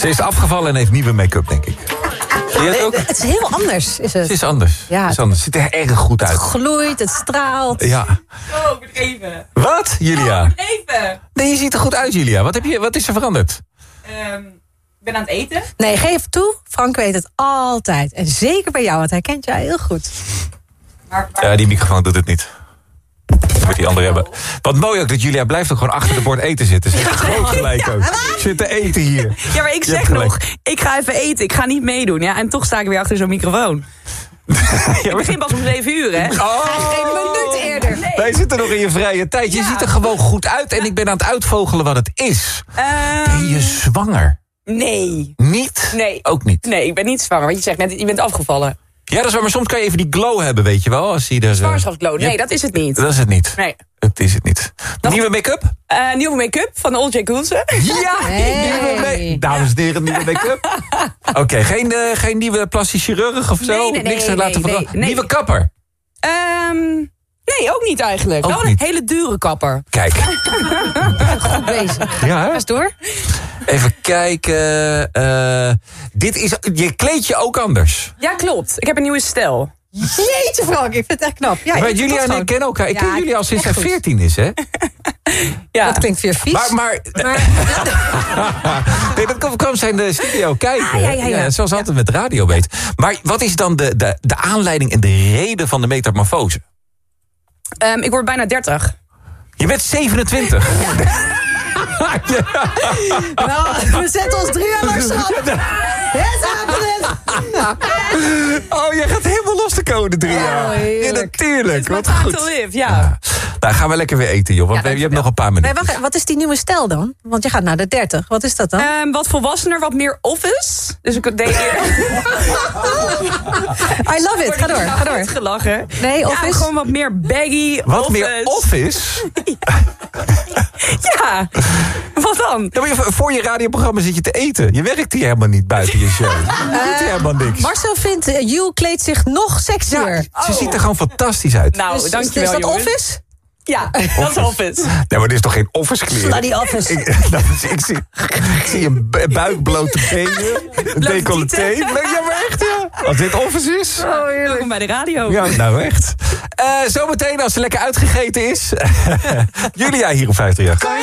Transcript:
Ze is afgevallen en heeft nieuwe make-up, denk ik. Zie je het ook? Het is heel anders, is het. Het is anders. Ja. Het is anders. Het ziet er erg goed uit. Het gloeit, het straalt. Ja. Oh, bedreven. Wat, Julia? Bedreven. Nee, je ziet er goed uit, Julia. Wat is er veranderd? Ik ben aan het eten. Nee, geef toe. Frank weet het altijd. En zeker bij jou, want hij kent jou heel goed. Maar Ja, die microfoon doet het niet. Dat moet die andere hebben. Wat mooi ook dat Julia blijft ook gewoon achter de bord eten zitten. Ze heeft groot gelijk ook. Zit te eten hier. Ja, maar ik Je zeg hebt gelijk. nog, ik ga even eten. Ik ga niet meedoen. Ja, en toch sta ik weer achter zo'n microfoon. Ik begin pas om 7 uur, hè? Oh, Geen minuut eerder. Nee. wij zitten nog in je vrije tijd. Je Ja. ziet er gewoon goed uit. En ik ben aan het uitvogelen wat het is. Ben je zwanger? Nee. Niet? Nee. Ook niet. Nee, ik ben niet zwanger. Want je zegt net, je bent afgevallen. Ja, dat is waar. Maar soms kan je even die glow hebben, weet je wel. Als die er, Zwangerschapsglow. Nee, dat is het niet. Dat is het niet. Nee. Het is het niet. Nieuwe make-up? Nieuwe make-up van Olje Koelsen. Ja, Hey. nieuwe dames en heren, nieuwe make-up. Oké, geen nieuwe plastisch chirurg of zo? Nee, Niks te laten veranderen. nee. Nieuwe kapper? Nee, ook niet eigenlijk. Ook Wel een niet. hele dure kapper. Kijk. Goed bezig. Ja, hè? Ga eens door. Even kijken. Dit is, je kleed je ook anders. Ja, klopt. Ik heb een nieuwe stijl. Jeetje Frank, ik vind het echt knap. Ja, Maar ik Julia en klopt ik kennen elkaar. Ik Ja, ken jullie al sinds hij echt goed. 14 is, hè? Ja. Dat klinkt weer vies. Maar nee, dat kwam zijn de studio kijken. Ja. Zoals altijd met radio weet. Maar wat is dan de aanleiding en de reden van de metamorfose? Ik word bijna 30. Je bent 27. Nou, we zetten ons 3 jaar lang schrap. It's happening. Oh, jij gaat helemaal los de komende 3 jaar. heerlijk. Ja, natuurlijk. Wat Wat goed. to live, ja. Nou, gaan we lekker weer eten, joh. Want Ja, je hebt nog dankjewel. een paar Nee, minuten. wacht, wat is die nieuwe stijl dan? Want je gaat naar de 30. Wat is dat dan? Wat volwassener, wat meer office. Dus ik deed I love it. Ga door. gelachen. Nee, Ja, office. gewoon wat meer baggy. Wat meer office? Ja, wat dan? Ja, maar voor je radioprogramma zit je te eten. Je werkt hier helemaal niet buiten je show. Je doet hier helemaal niks. Marcel vindt, Jules kleedt zich nog sexier. Ze ziet er gewoon fantastisch uit. Nou, Dus dankjewel, is dat jongens. office? Ja, dat is office. Nee, maar dit is toch geen office kleren? Bloody office. Ik zie een buikblote benen, een decolleté. tieten. Ja, maar echt, ja. Als dit office is. Welkom bij de radio. Ja, nou echt. Zometeen, als ze lekker uitgegeten is. Julia hier op 538.